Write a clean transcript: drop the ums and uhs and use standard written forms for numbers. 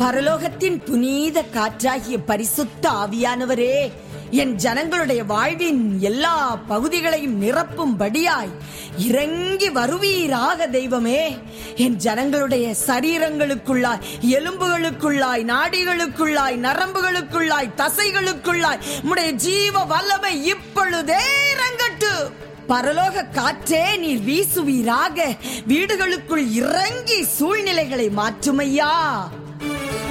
பரலோகத்தின் புனித காற்றாகிய பரிசுத்த ஆவியானவரே, என் ஜனங்களுடைய வாழ்வின் எல்லா பகுதிகளையும் நிரப்பும்படியாய் இறங்கி வருவீராக. தெய்வமே, என் ஜனங்களுடைய சரீரங்களுக்குள்ளாய், எலும்புகளுக்குள்ளாய், நாடிகளுக்குள்ளாய், நரம்புகளுக்குள்ளாய், தசைகளுக்குள்ளாய் உம்முடைய ஜீவ வல்லமை இப்பொழுதே இறங்கட்டு. பரலோக காற்றே, நீர் வீசுவீராக. வீடுகளுக்குள் இறங்கி சூழ்நிலைகளை மாற்றுமையா.